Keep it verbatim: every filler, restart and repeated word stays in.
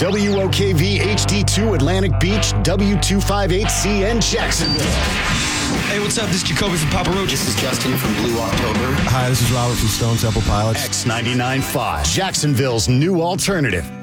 W O K V H D two Atlantic Beach, W two fifty-eight C N Jacksonville. Hey, what's up? This is Jacoby from Papa Roach. This is Justin from Blue October. Hi, this is Robert from Stone Temple Pilots. X ninety-nine point five, Jacksonville's new alternative.